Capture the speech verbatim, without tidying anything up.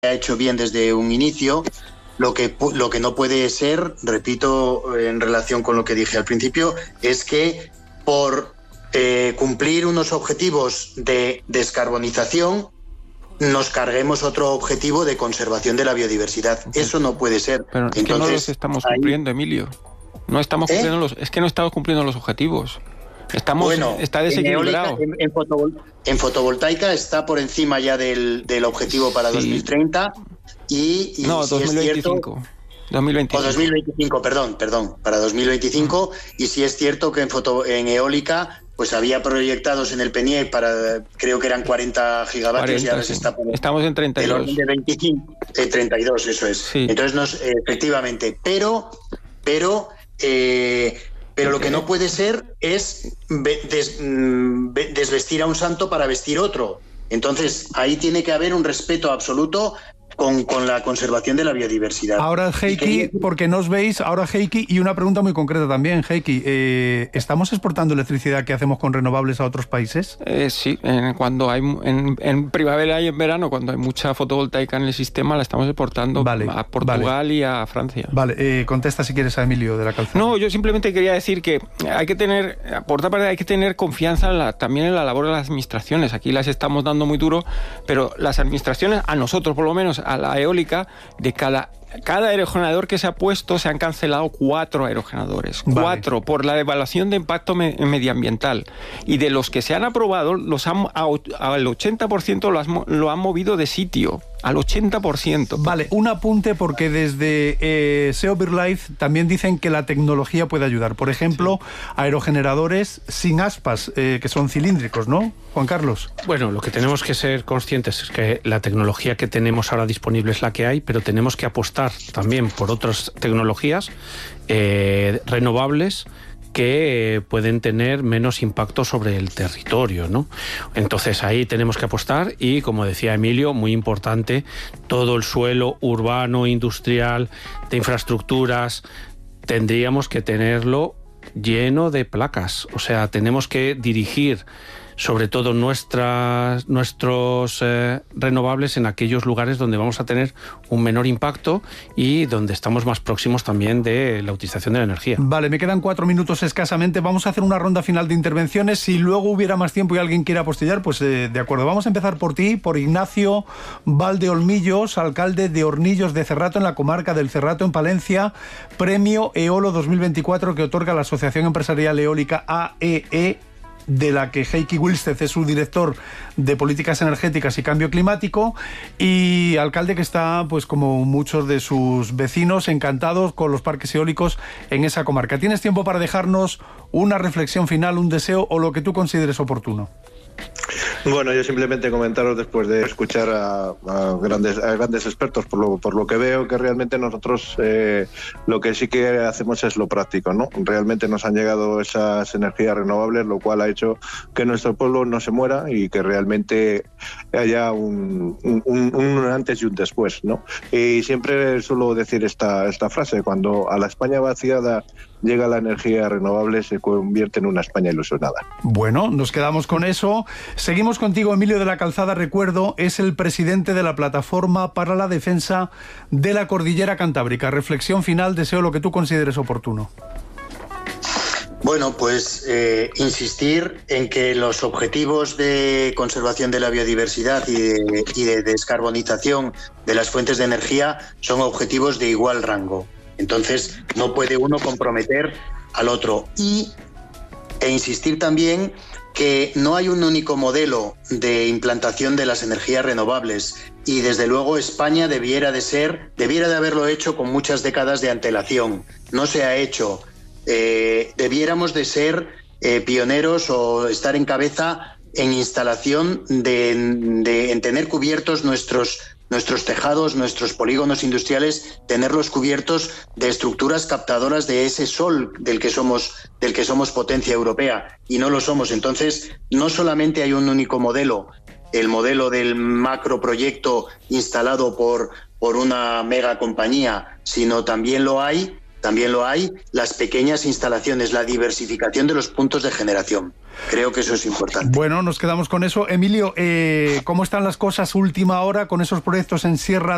ha hecho bien desde un inicio. Lo que, lo que no puede ser, repito, en relación con lo que dije al principio, es que por eh, cumplir unos objetivos de descarbonización nos carguemos otro objetivo de conservación de la biodiversidad. Eso no puede ser. Pero es Entonces, que no los estamos cumpliendo, ahí... Emilio. No estamos ¿Eh? cumpliendo los, es que no estamos cumpliendo los objetivos. Estamos, bueno, está desequilibrado. En, en, fotovol, en fotovoltaica está por encima ya del, del objetivo para sí. dos mil treinta y, y no, si dos mil veinticinco. Es cierto, dos mil veinticinco. O dos mil veinticinco, perdón, perdón, para dos mil veinticinco. Mm. Y si es cierto que en, foto, en eólica pues había proyectados en el P N I E para, creo que eran cuarenta gigavatios cuarenta, y ahora sí. se está por Estamos en treinta y dos. El orden de veinticinco, eh, treinta y dos, eso es. Sí. Entonces, nos, eh, efectivamente, pero, pero, eh, pero okay. lo que no puede ser es des, desvestir a un santo para vestir otro. Entonces, ahí tiene que haber un respeto absoluto Con, con la conservación de la biodiversidad. Ahora, Heikki, que... porque nos veis, ahora Heikki, y una pregunta muy concreta también, Heikki, eh, ¿estamos exportando electricidad que hacemos con renovables a otros países? Eh, sí, en, cuando hay en, en primavera y en verano, cuando hay mucha fotovoltaica en el sistema, la estamos exportando vale, a Portugal vale. y a Francia. Vale, eh, contesta si quieres a Emilio de la Calzada. No, yo simplemente quería decir que hay que tener, por otra parte, hay que tener confianza en la, también en la labor de las administraciones. Aquí las estamos dando muy duro, pero las administraciones, a nosotros por lo menos, a la eólica, de cada, cada aerogenerador que se ha puesto, se han cancelado cuatro aerogeneradores. Vale. Cuatro, por la evaluación de impacto me, medioambiental. Y de los que se han aprobado, los han, a, al ochenta por ciento lo, has, lo han movido de sitio. Al ochenta por ciento. Vale, un apunte porque desde eh, S E O BirdLife también dicen que la tecnología puede ayudar. Por ejemplo, sí. aerogeneradores sin aspas, eh, que son cilíndricos, ¿no, Juan Carlos? Bueno, lo que tenemos que ser conscientes es que la tecnología que tenemos ahora disponible es la que hay, pero tenemos que apostar también por otras tecnologías eh, renovables que pueden tener menos impacto sobre el territorio, ¿no? Entonces ahí tenemos que apostar y, como decía Emilio, muy importante, todo el suelo urbano, industrial, de infraestructuras, tendríamos que tenerlo lleno de placas. O sea, tenemos que dirigir sobre todo nuestras, nuestros eh, renovables en aquellos lugares donde vamos a tener un menor impacto y donde estamos más próximos también de la utilización de la energía. Vale, me quedan cuatro minutos escasamente. Vamos a hacer una ronda final de intervenciones. Si luego hubiera más tiempo y alguien quiera apostillar, pues eh, de acuerdo. Vamos a empezar por ti, por Ignacio Valdeolmillos, alcalde de Hornillos de Cerrato, en la comarca del Cerrato, en Palencia. Premio Eolo dos mil veinticuatro que otorga la Asociación Empresarial Eólica A E E, de la que Heikki Wilstez es su director de Políticas Energéticas y Cambio Climático, y alcalde que está, pues como muchos de sus vecinos, encantados con los parques eólicos en esa comarca. ¿Tienes tiempo para dejarnos una reflexión final, un deseo o lo que tú consideres oportuno? Bueno, yo simplemente comentaros después de escuchar a, a, grandes, a grandes expertos, por lo, por lo que veo que realmente nosotros eh, lo que sí que hacemos es lo práctico, ¿no? Realmente nos han llegado esas energías renovables, lo cual ha hecho que nuestro pueblo no se muera y que realmente haya un, un, un antes y un después, ¿no? Y siempre suelo decir esta, esta frase: cuando a la España vaciada llega la energía renovable, se convierte en una España ilusionada. Bueno, nos quedamos con eso. Seguimos contigo, Emilio de la Calzada. Recuerdo, es el presidente de la Plataforma para la Defensa de la Cordillera Cantábrica. Reflexión final, deseo lo que tú consideres oportuno. Bueno, pues eh, insistir en que los objetivos de conservación de la biodiversidad y de, y de descarbonización de las fuentes de energía son objetivos de igual rango. Entonces, no puede uno comprometer al otro. Y, e insistir también que no hay un único modelo de implantación de las energías renovables y, desde luego, España debiera de ser, debiera de haberlo hecho con muchas décadas de antelación. No se ha hecho. Eh, debiéramos de ser eh, pioneros o estar en cabeza en instalación de, de en tener cubiertos nuestros nuestros tejados, nuestros polígonos industriales, tenerlos cubiertos de estructuras captadoras de ese sol del que somos, del que somos potencia europea, y no lo somos. Entonces, no solamente hay un único modelo, el modelo del macroproyecto instalado por, por una mega compañía, sino también lo hay, también lo hay las pequeñas instalaciones, la diversificación de los puntos de generación. Creo que eso es importante. Bueno, nos quedamos con eso. Emilio, eh, ¿cómo están las cosas última hora con esos proyectos en Sierra